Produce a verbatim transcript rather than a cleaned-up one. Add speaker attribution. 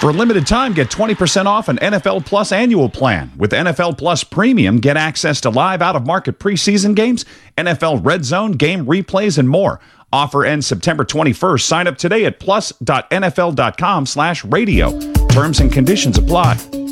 Speaker 1: For a limited time, get twenty percent off an N F L Plus annual plan. With N F L Plus Premium, get access to live out-of-market preseason games, N F L Red Zone, game replays, and more. Offer ends September twenty-first. Sign up today at plus.nfl.com slash radio. Terms and conditions apply.